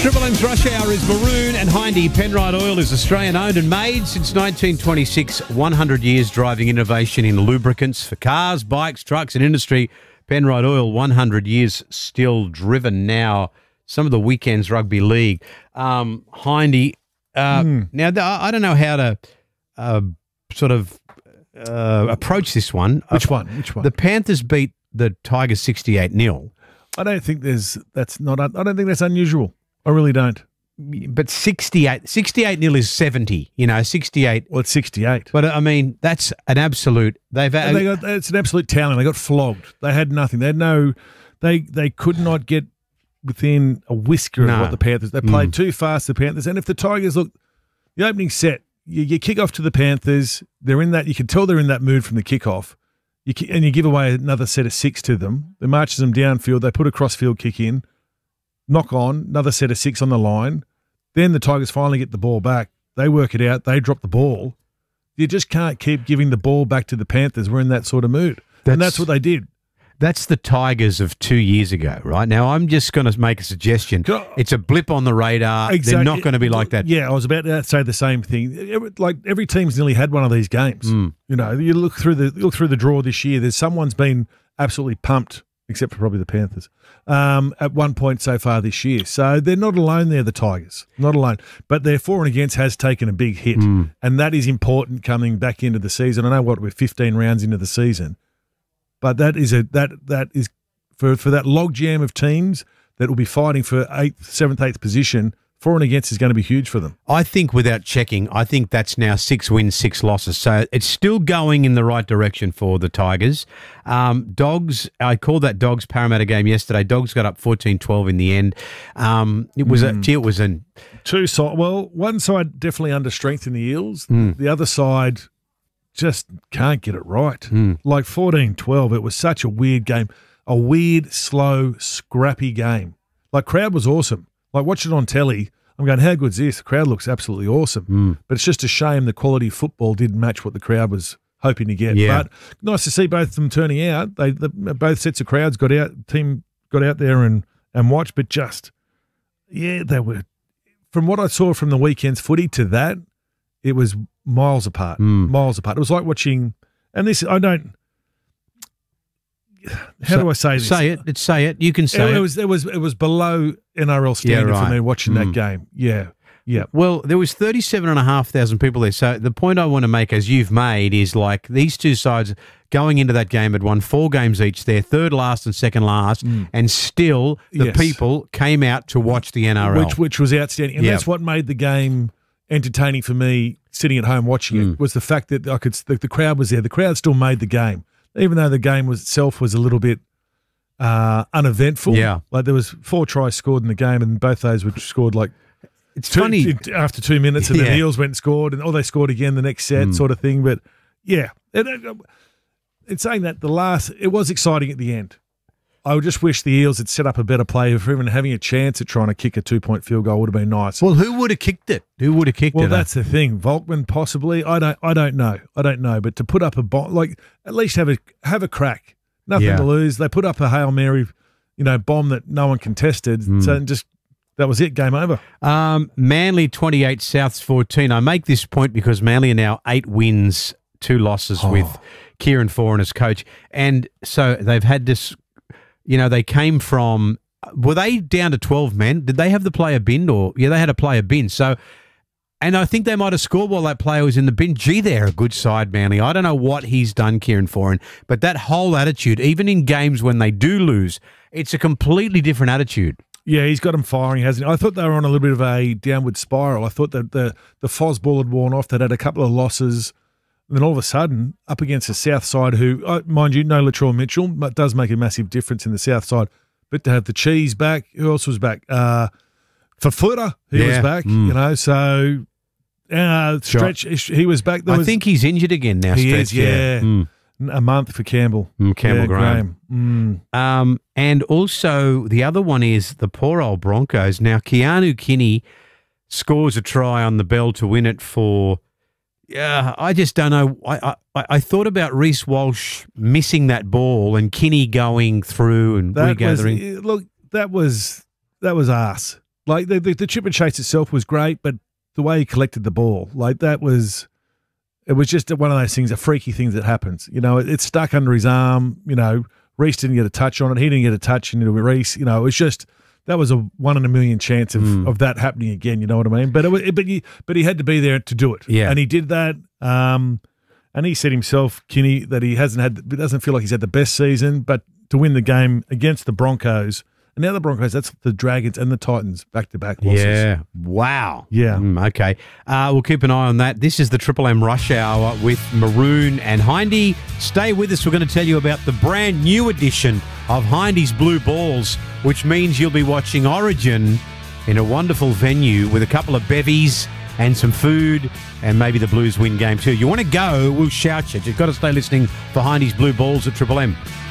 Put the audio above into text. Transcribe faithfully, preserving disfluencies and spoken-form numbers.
Triple M's Rush Hour is Maroon and Hindy. Penrite Oil is Australian owned and made since nineteen twenty-six. one hundred years driving innovation in lubricants for cars, bikes, trucks and industry. Penrite Oil, one hundred years still driven now. Some of the weekends rugby league. Um, Hindy, uh, mm. now I don't know how to uh, sort of uh, approach this one. Which one? Which one? The Panthers beat the Tigers sixty-eight nil. I don't think there's, that's not, I don't think that's unusual. I really don't. But sixty-eight, sixty-eight nil is seventy, you know, sixty-eight. Well, it's sixty-eight. But, I mean, that's an absolute, they've had. They got, it's an absolute talent. They got flogged. They had nothing. They had no, they they could not get within a whisker no. of what the Panthers, they played mm. too fast, the Panthers. And if the Tigers, look, the opening set, you, you kick off to the Panthers, they're in that, you can tell they're in that mood from the kickoff, you, and you give away another set of six to them. It marches them downfield. They put a cross-field kick in. Knock on, another set of six on the line. Then the Tigers finally get the ball back. They work it out. They drop the ball. You just can't keep giving the ball back to the Panthers. We're in that sort of mood. That's, and that's what they did. That's the Tigers of two years ago, right? Now, I'm just going to make a suggestion. It's a blip on the radar. Exactly. They're not going to be like that. Yeah, I was about to say the same thing. Like every team's nearly had one of these games. Mm. You know, you look through the look through the draw this year. There's someone's been absolutely pumped, except for probably the Panthers, um, at one point so far this year. So they're not alone there, the Tigers. Not alone. But their for and against has taken a big hit, mm. and that is important coming back into the season. I know what, we're fifteen rounds into the season, but that is a that that is for, for that logjam of teams that will be fighting for eighth, seventh, eighth position. For and against is going to be huge for them. I think without checking, I think that's now six wins, six losses. So it's still going in the right direction for the Tigers. Um, Dogs, I called that Dogs Parramatta game yesterday. Dogs got up fourteen twelve in the end. Um, it was mm. a, gee, it was an two side. Well, one side definitely under strength in the Eels. Mm. The other side just can't get it right. Mm. Like fourteen twelve, it was such a weird game. A weird, slow, scrappy game. Like, crowd was awesome. Like, watch it on telly, I'm going, how good's this? The crowd looks absolutely awesome. Mm. But it's just a shame the quality of football didn't match what the crowd was hoping to get. Yeah. But nice to see both of them turning out. They the, both sets of crowds got out, team got out there and, and watched, but just, yeah, they were, from what I saw from the weekend's footy to that, it was miles apart, mm. miles apart. It was like watching, and this, I don't, how so, do I say this? Say it. It's say it. You can say it. It was it was it was below N R L standard yeah, right. for me watching mm. that game. Yeah. Yeah. Well, there was thirty-seven and a half thousand people there. So the point I want to make, as you've made, is like these two sides going into that game had won four games each. They're third last and second last, mm. and still the yes. people came out to watch the N R L, which which was outstanding, and yep. that's what made the game entertaining for me. Sitting at home watching mm. it was the fact that I could the, the crowd was there. The crowd still made the game. Even though the game was itself was a little bit uh, uneventful. Yeah. Like there was four tries scored in the game and both those were scored like it's two, funny after two minutes and yeah. then the Eels went and scored and oh, they scored again the next set mm. sort of thing. But yeah, it, it, it's saying that the last, it was exciting at the end. I would just wish the Eels had set up a better play for even having a chance at trying to kick a two-point field goal would have been nice. Well, who would have kicked it? Who would have kicked well, it? Well, that's the thing. Volkman possibly. I don't. I don't know. I don't know. But to put up a bomb, like at least have a have a crack. Nothing yeah. to lose. They put up a Hail Mary, you know, bomb that no one contested. Mm. So just that was it. Game over. Um, Manly twenty-eight, Souths fourteen. I make this point because Manly are now eight wins, two losses oh. with Kieran Foran as coach, and so they've had this. You know, they came from, were they down to twelve men? Did they have the player binned or, yeah, they had a player bin. So, and I think they might have scored while that player was in the bin. Gee, they're a good side, Manly. I don't know what he's done, Kieran Foran, but that whole attitude, even in games when they do lose, it's a completely different attitude. Yeah, he's got them firing, hasn't he? I thought they were on a little bit of a downward spiral. I thought that the, the Foz ball had worn off. They'd had a couple of losses. And then all of a sudden, up against the South side, who, uh, mind you, no Latrell Mitchell, but does make a massive difference in the South side. But to have the Cheese back, who else was back? Uh, Fafuta, he yeah. was back, mm. you know, so uh, Stretch, sure. he was back. There I was, think he's injured again now, he Stretch. Is, yeah. yeah. Mm. A month for Campbell. Mm, Campbell yeah, Graham. Graham. Mm. Um, and also, the other one is the poor old Broncos. Now, Keanu Kinney scores a try on the bell to win it for... Yeah, I just don't know. I, I I thought about Reece Walsh missing that ball and Kinney going through and that regathering. Was, look, that was that was arse. Like the, the the chip and chase itself was great, but the way he collected the ball, like that was, it was just one of those things, a freaky thing that happens. You know, it, it stuck under his arm. You know, Reece didn't get a touch on it. He didn't get a touch into Reece. You know, it was just that was a one in a million chance of, mm. of that happening again. You know what I mean? But it, but he but he had to be there to do it. Yeah, and he did that. Um, and he said himself, Kinney, that he hasn't had, it doesn't feel like he's had the best season, but to win the game against the Broncos. And now the Broncos, that's the Dragons and the Titans back-to-back losses. Yeah. Wow. Yeah. Mm, okay. Uh, we'll keep an eye on that. This is the Triple M Rush Hour with Maroon and Hindy. Stay with us. We're going to tell you about the brand new edition of Hindy's Blue Balls, which means you'll be watching Origin in a wonderful venue with a couple of bevies and some food, and maybe the Blues win game too. You want to go, we'll shout you. You've got to stay listening for Hindy's Blue Balls at Triple M.